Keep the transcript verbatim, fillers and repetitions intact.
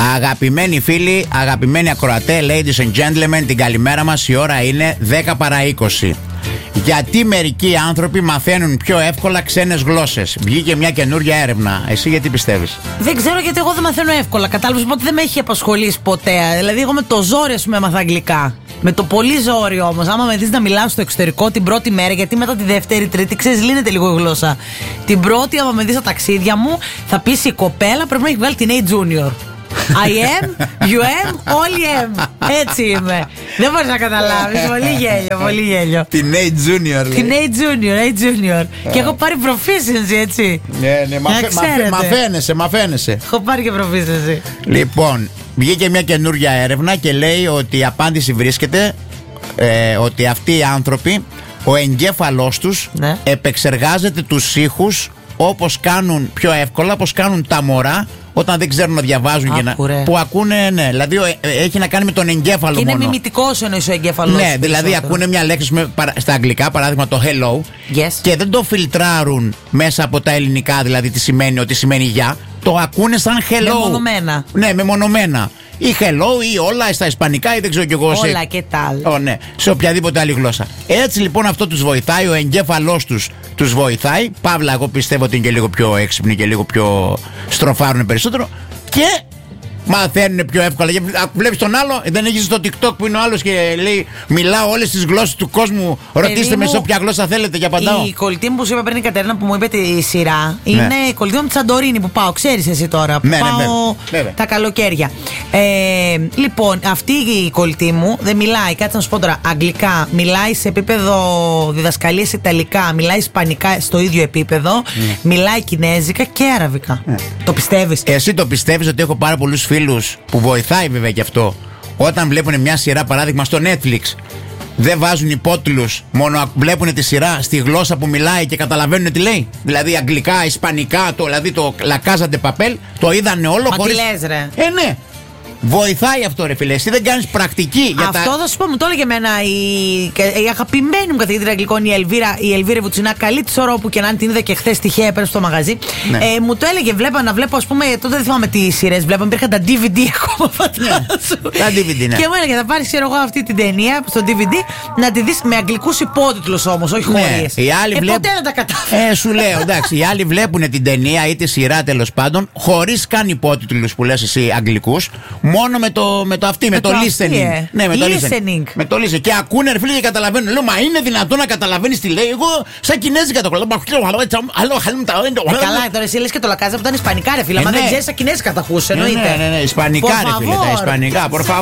Αγαπημένοι φίλοι, αγαπημένοι ακροατέ, ladies and gentlemen, την καλημέρα μας. Η ώρα είναι δέκα παρά είκοσι. Γιατί μερικοί άνθρωποι μαθαίνουν πιο εύκολα ξένες γλώσσες. Βγήκε μια καινούργια έρευνα. Εσύ γιατί πιστεύεις? Δεν ξέρω, γιατί εγώ δεν μαθαίνω εύκολα. Κατάλαβες, οπότε δεν με έχει απασχολήσει ποτέ. Δηλαδή, εγώ με το ζόρι, ας πούμε, έμαθα αγγλικά. Με το πολύ ζόρι όμως. Άμα με δεις να μιλάω στο εξωτερικό την πρώτη μέρα, γιατί μετά τη δεύτερη, τρίτη, ξέρεις, λύνεται λίγο η γλώσσα. Την πρώτη, άμα με δεις στα ταξίδια μου, θα πεις η κοπέλα πρέπει να έχει βγάλει την A Junior. I am, you am, όλοι am. Έτσι είμαι. Δεν μπορείς να καταλάβεις. Πολύ γέλιο, πολύ γέλιο. Την A Junior, λέει. Την A Junior, A Junior. Και έχω πάρει proficiency, έτσι. Ναι, ναι, μαθαίνεσαι, μαθαίνεσαι. Έχω πάρει και proficiency. Λοιπόν, βγήκε μια καινούργια έρευνα και λέει ότι η απάντηση βρίσκεται ε, ότι αυτοί οι άνθρωποι, ο εγκέφαλός τους, ναι, επεξεργάζεται τους ήχους όπως κάνουν πιο εύκολα, όπως κάνουν τα μωρά όταν δεν ξέρουν να διαβάζουν. και να, που ακούνε, ναι, δηλαδή έχει να κάνει με τον εγκέφαλο και μόνο. Είναι μιμητικός εννοείς ο εγκέφαλος. Ναι, δηλαδή ακούνε μια λέξη με, στα αγγλικά, παράδειγμα το hello, yes, και δεν το φιλτράρουν μέσα από τα ελληνικά, δηλαδή τι σημαίνει, ότι σημαίνει γεια. Το ακούνε σαν hello. Μεμονωμένα. Ναι, μεμονωμένα. Ή hello ή όλα στα ισπανικά ή δεν ξέρω κι εγώ. Όλα σε... και τα. Oh, ναι, σε οποιαδήποτε άλλη γλώσσα. Έτσι λοιπόν αυτό τους βοηθάει, ο εγκέφαλός τους τους βοηθάει. Παύλα, εγώ πιστεύω ότι είναι και λίγο πιο έξυπνοι και λίγο πιο στροφάρουν περισσότερο. Και μαθαίνουν πιο εύκολα. Βλέπεις τον άλλο, δεν έχεις το TikTok που είναι ο άλλος και λέει μιλάω όλες τις γλώσσες του κόσμου. Ρωτήστε με σε όποια γλώσσα θέλετε και απαντάω. Η κολλητή μου που σου είπα πριν, η Κατερίνα, που μου είπε τη σειρά, είναι ναι, η κολλητή μου από τη Σαντορίνη που πάω. Ξέρεις εσύ τώρα που ναι, πάω, ναι, βέβαια, τα καλοκαίρια. Ε, λοιπόν, αυτή η κολλητή μου δεν μιλάει, κάτσε να σου πω τώρα, αγγλικά. Μιλάει σε επίπεδο διδασκαλίας ιταλικά, μιλάει ισπανικά στο ίδιο επίπεδο, mm, μιλάει κινέζικα και αραβικά. Mm. Το πιστεύεις? Εσύ το πιστεύεις ότι έχω πάρα πολλούς φίλους που βοηθάει βέβαια και αυτό. Όταν βλέπουν μια σειρά, παράδειγμα στο Netflix, δεν βάζουν υπότιτλους, μόνο βλέπουν τη σειρά στη γλώσσα που μιλάει και καταλαβαίνουν τι λέει. Δηλαδή αγγλικά, ισπανικά, το, δηλαδή το La Casa de Papel, το είδανε όλο. Μα χωρίς... τι λες, ρε? Ε, ναι. Βοηθάει αυτό, ρε φίλε. Εσύ δεν κάνεις πρακτική για αυτό. Τα... θα σου πω, μου το έλεγε εμένα η, η αγαπημένη μου καθηγήτρια αγγλικών, η Ελβίρα, η Ελβίρα Βουτσινά. Καλή τη ώρα που και να την είδα και χθες τυχαία έπαιρνε στο μαγαζί. Ναι. Ε, μου το έλεγε, βλέπα να βλέπω, ας πούμε, τότε δεν θυμάμαι τι σειρές βλέπαμε. Υπήρχαν τα ντι βι ντι ακόμα, φαντάσου. Ναι. Τα ντι βι ντι, ναι. Και μου έλεγε, θα πάρεις, ξέρω εγώ, αυτή την ταινία στο ντι βι ντι να τη δεις με αγγλικούς υπότιτλους όμως, όχι ναι, χωρίς. Οι άλλοι ε, βλέπ... ποτέ δεν τα κατάφερα. Ε, σου λέω, εντάξει, οι άλλοι βλέπουν την ταινία ή τη σειρά τέλος πάντων χωρίς καν υπότιτλους που λες εσύ αγγλικούς, μόνο με το. Με το αυτή, με, με το, το listening. Ε. Ναι, με listening. το listening. Με το listening. Και ακούνε, ρε φίλε, και καταλαβαίνουν. Λέω, μα είναι δυνατόν να καταλαβαίνεις τι λέει? Εγώ, σαν Κινέζικα το κολλάω. Ε, καλά, τώρα εσύ λες και το λακάζα που ήταν ισπανικά, ρε φίλε. Μα δεν ξέρεις, σαν Κινέζικα τα ακούς, εννοείται. Ναι, ναι, ναι, ισπανικά, ρε φίλε. Τα ισπανικά,